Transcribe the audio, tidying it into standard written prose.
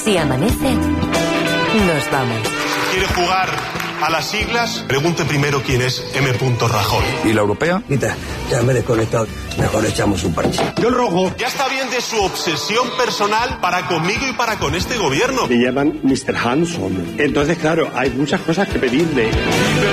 Si amanece, nos vamos. ¿Quiere jugar a las siglas? Pregunte primero quién es M. Rajoy. ¿Y la europea? Quita, ya me he desconectado. Mejor echamos un parche. Yo el rojo. Ya está bien de su obsesión personal para conmigo y para con este gobierno. Me llaman Mr. Hanson. Entonces, claro, hay muchas cosas que pedirle.